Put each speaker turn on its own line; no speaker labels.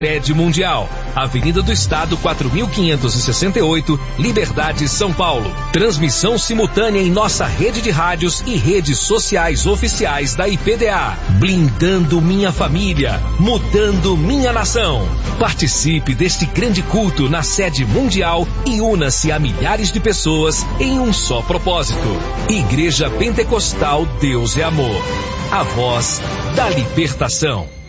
Sede Mundial, Avenida do Estado 4568, Liberdade, São Paulo. Transmissão simultânea em nossa rede de rádios e redes sociais oficiais da IPDA. Blindando minha família, mudando minha nação. Participe deste grande culto na Sede Mundial e una-se a milhares de pessoas em um só propósito. Igreja Pentecostal Deus é Amor. A voz da libertação.